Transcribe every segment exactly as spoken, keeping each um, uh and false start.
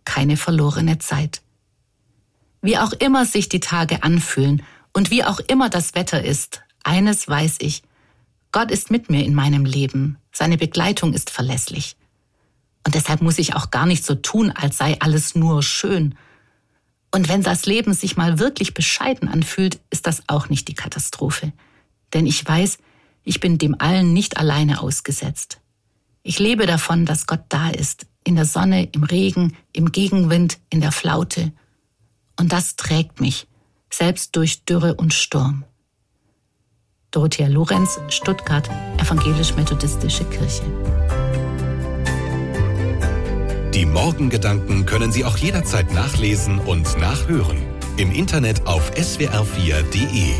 keine verlorene Zeit. Wie auch immer sich die Tage anfühlen und wie auch immer das Wetter ist, eines weiß ich: Gott ist mit mir in meinem Leben. Seine Begleitung ist verlässlich. Und deshalb muss ich auch gar nicht so tun, als sei alles nur schön. Und wenn das Leben sich mal wirklich bescheiden anfühlt, ist das auch nicht die Katastrophe. Denn ich weiß, ich bin dem allen nicht alleine ausgesetzt. Ich lebe davon, dass Gott da ist, in der Sonne, im Regen, im Gegenwind, in der Flaute. Und das trägt mich, selbst durch Dürre und Sturm. Dorothea Lorenz, Stuttgart, Evangelisch-Methodistische Kirche. Die Morgengedanken können Sie auch jederzeit nachlesen und nachhören. Im Internet auf s w r vier punkt d e.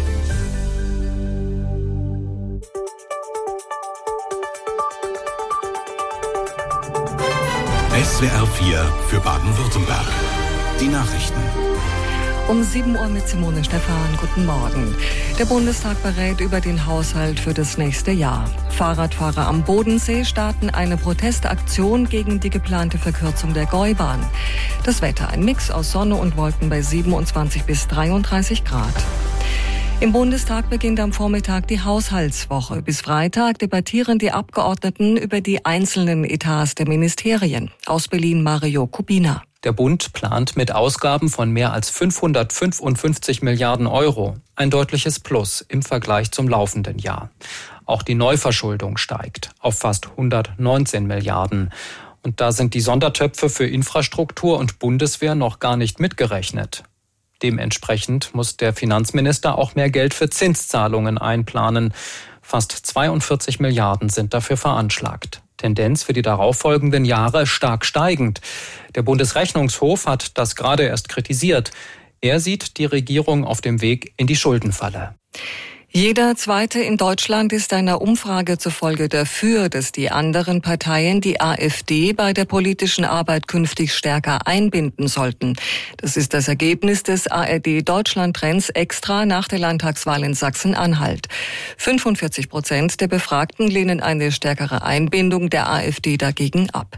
S W R vier für Baden-Württemberg. Die Nachrichten. Um sieben Uhr mit Simone Stephan. Guten Morgen. Der Bundestag berät über den Haushalt für das nächste Jahr. Fahrradfahrer am Bodensee starten eine Protestaktion gegen die geplante Verkürzung der Gäubahn. Das Wetter: ein Mix aus Sonne und Wolken bei siebenundzwanzig bis dreiunddreißig Grad. Im Bundestag beginnt am Vormittag die Haushaltswoche. Bis Freitag debattieren die Abgeordneten über die einzelnen Etats der Ministerien. Aus Berlin Mario Kubina. Der Bund plant mit Ausgaben von mehr als fünfhundertfünfundfünfzig Milliarden Euro. Ein deutliches Plus im Vergleich zum laufenden Jahr. Auch die Neuverschuldung steigt auf fast hundertneunzehn Milliarden. Und da sind die Sondertöpfe für Infrastruktur und Bundeswehr noch gar nicht mitgerechnet. Dementsprechend muss der Finanzminister auch mehr Geld für Zinszahlungen einplanen. Fast zweiundvierzig Milliarden sind dafür veranschlagt. Tendenz für die darauffolgenden Jahre stark steigend. Der Bundesrechnungshof hat das gerade erst kritisiert. Er sieht die Regierung auf dem Weg in die Schuldenfalle. Jeder Zweite in Deutschland ist einer Umfrage zufolge dafür, dass die anderen Parteien die AfD bei der politischen Arbeit künftig stärker einbinden sollten. Das ist das Ergebnis des A R D-Deutschland-Trends extra nach der Landtagswahl in Sachsen-Anhalt. fünfundvierzig Prozent der Befragten lehnen eine stärkere Einbindung der AfD dagegen ab.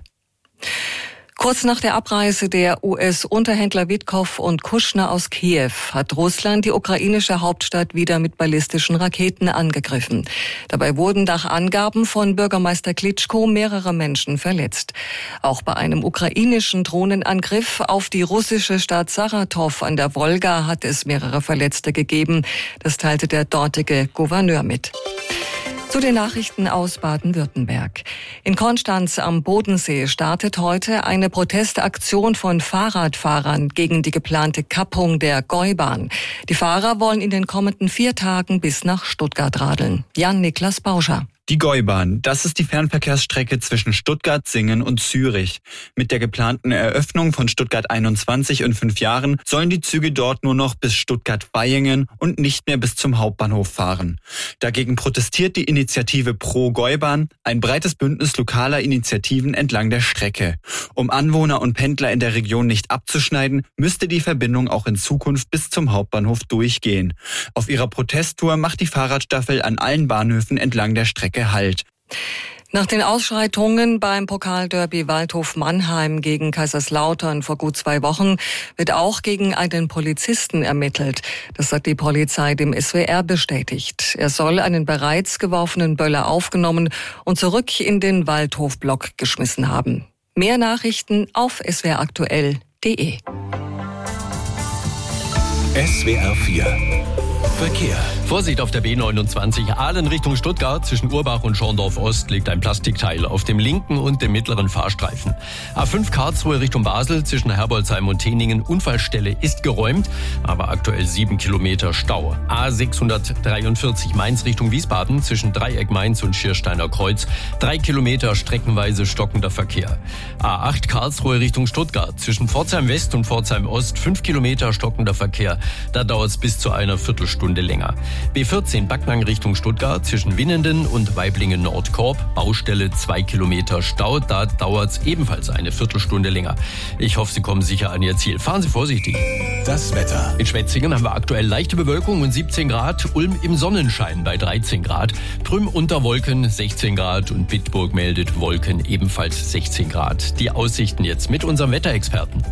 Kurz nach der Abreise der U S-Unterhändler Witkow und Kushner aus Kiew hat Russland die ukrainische Hauptstadt wieder mit ballistischen Raketen angegriffen. Dabei wurden nach Angaben von Bürgermeister Klitschko mehrere Menschen verletzt. Auch bei einem ukrainischen Drohnenangriff auf die russische Stadt Saratow an der Wolga hat es mehrere Verletzte gegeben. Das teilte der dortige Gouverneur mit. Zu den Nachrichten aus Baden-Württemberg. In Konstanz am Bodensee startet heute eine Protestaktion von Fahrradfahrern gegen die geplante Kappung der Gäubahn. Die Fahrer wollen in den kommenden vier Tagen bis nach Stuttgart radeln. Jan-Niklas Bauscher. Die Gäubahn, das ist die Fernverkehrsstrecke zwischen Stuttgart, Singen und Zürich. Mit der geplanten Eröffnung von Stuttgart einundzwanzig in fünf Jahren sollen die Züge dort nur noch bis Stuttgart-Vaihingen und nicht mehr bis zum Hauptbahnhof fahren. Dagegen protestiert die Initiative Pro Gäubahn, ein breites Bündnis lokaler Initiativen entlang der Strecke. Um Anwohner und Pendler in der Region nicht abzuschneiden, müsste die Verbindung auch in Zukunft bis zum Hauptbahnhof durchgehen. Auf ihrer Protesttour macht die Fahrradstaffel an allen Bahnhöfen entlang der Strecke Halt. Nach den Ausschreitungen beim Pokalderby Waldhof Mannheim gegen Kaiserslautern vor gut zwei Wochen wird auch gegen einen Polizisten ermittelt. Das hat die Polizei dem S W R bestätigt. Er soll einen bereits geworfenen Böller aufgenommen und zurück in den Waldhofblock geschmissen haben. Mehr Nachrichten auf s w r aktuell punkt d e. S W R vier Verkehr. Vorsicht auf der B neunundzwanzig Aalen Richtung Stuttgart. Zwischen Urbach und Schorndorf Ost liegt ein Plastikteil auf dem linken und dem mittleren Fahrstreifen. A fünf Karlsruhe Richtung Basel zwischen Herbolzheim und Teningen. Unfallstelle ist geräumt, aber aktuell sieben Kilometer Stau. A sechshundertdreiundvierzig Mainz Richtung Wiesbaden zwischen Dreieck Mainz und Schiersteiner Kreuz. Drei Kilometer streckenweise stockender Verkehr. A acht Karlsruhe Richtung Stuttgart zwischen Pforzheim West und Pforzheim Ost. Fünf Kilometer stockender Verkehr. Da dauert es bis zu einer Viertelstunde länger. B vierzehn Backnang Richtung Stuttgart zwischen Winnenden und Weiblingen-Nordkorb. Baustelle zwei Kilometer Stau. Da dauert es ebenfalls eine Viertelstunde länger. Ich hoffe, Sie kommen sicher an Ihr Ziel. Fahren Sie vorsichtig. Das Wetter. In Schwetzingen haben wir aktuell leichte Bewölkung und siebzehn Grad. Ulm im Sonnenschein bei dreizehn Grad. Prüm unter Wolken sechzehn Grad und Bitburg meldet Wolken ebenfalls sechzehn Grad. Die Aussichten jetzt mit unserem Wetterexperten.